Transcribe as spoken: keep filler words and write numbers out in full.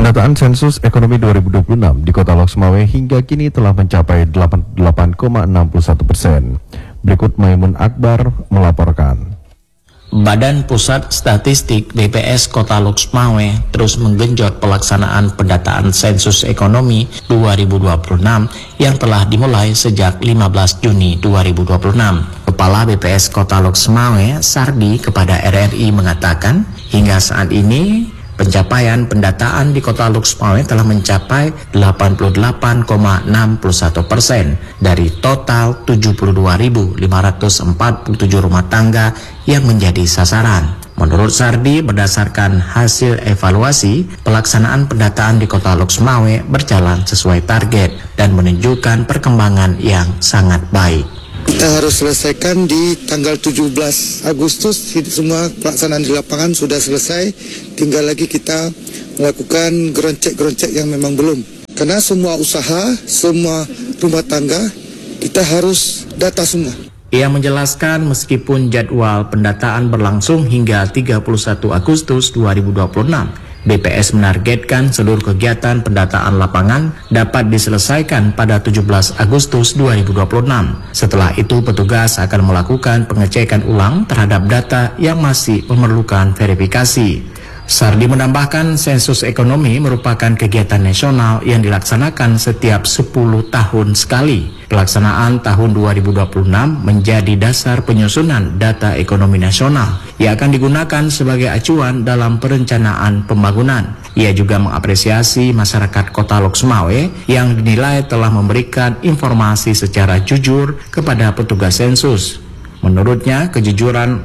Pendataan sensus ekonomi dua ribu dua puluh enam di Kota Lok Sumawe hingga kini telah mencapai delapan puluh delapan koma enam satu persen. Berikut Maimun Akbar melaporkan. Badan Pusat Statistik B P S Kota Lok Sumawe terus menggenjot pelaksanaan pendataan sensus ekonomi dua ribu dua puluh enam yang telah dimulai sejak lima belas Juni dua ribu dua puluh enam. Kepala B P S Kota Lok Sumawe, Sardi, kepada R R I mengatakan, hingga saat ini pencapaian pendataan di Kota Lok Sumawe telah mencapai delapan puluh delapan koma enam satu persen dari total tujuh puluh dua ribu lima ratus empat puluh tujuh rumah tangga yang menjadi sasaran. Menurut Sardi, berdasarkan hasil evaluasi, pelaksanaan pendataan di Kota Lok Sumawe berjalan sesuai target dan menunjukkan perkembangan yang sangat baik. Kita harus selesaikan di tanggal tujuh belas Agustus, semua pelaksanaan di lapangan sudah selesai, tinggal lagi kita melakukan geroncek-geroncek yang memang belum. Karena semua usaha, semua rumah tangga, kita harus data semua. Ia menjelaskan meskipun jadwal pendataan berlangsung hingga tiga puluh satu Agustus dua ribu dua puluh enam, B P S menargetkan seluruh kegiatan pendataan lapangan dapat diselesaikan pada tujuh belas Agustus dua ribu dua puluh enam. Setelah itu, petugas akan melakukan pengecekan ulang terhadap data yang masih memerlukan verifikasi. Sardi menambahkan, sensus ekonomi merupakan kegiatan nasional yang dilaksanakan setiap sepuluh tahun sekali. Pelaksanaan tahun dua ribu dua puluh enam menjadi dasar penyusunan data ekonomi nasional yang akan digunakan sebagai acuan dalam perencanaan pembangunan. Ia juga mengapresiasi masyarakat Kota Lok Sumawe yang dinilai telah memberikan informasi secara jujur kepada petugas sensus. Menurutnya, kejujuran